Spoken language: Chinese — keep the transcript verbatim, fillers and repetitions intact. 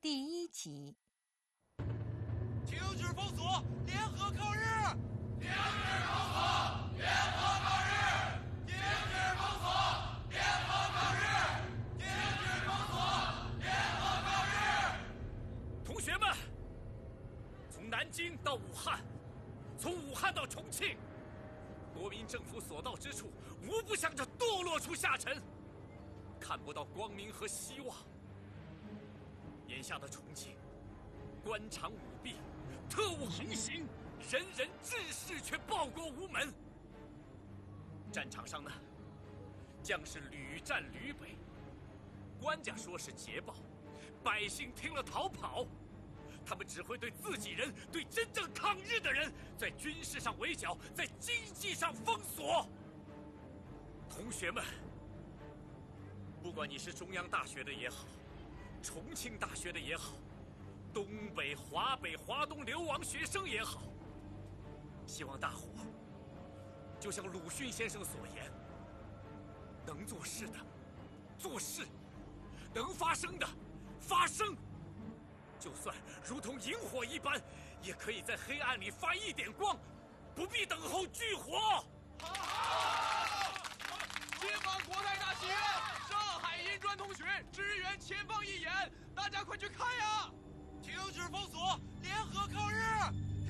第一集。 停止封锁，联合抗日！ 停止封锁，联合抗日！停止封锁，联合抗日！停止封锁，联合抗日！ 同学们，从南京到武汉，从武汉到重庆，国民政府所到之处，无不向着堕落处下沉，看不到光明和希望。眼下的重庆，官场舞弊，特务横行，人人志士却报国无门。战场上呢，将士屡战屡北，官家说是捷报，百姓听了逃跑。他们只会对自己人、对真正抗日的人，在军事上围剿，在经济上封锁。同学们，不管你是中央大学的也好，重庆大学的也好，东北、华北、华东流亡学生也好，希望大伙就像鲁迅先生所言，能做事的做事，能发声的发声。就算如同萤火一般，也可以在黑暗里发一点光，不必等候炬火。 解放国泰大戏院，上海银砖同学支援前方义演，大家快去看呀！停止封锁，联合抗日！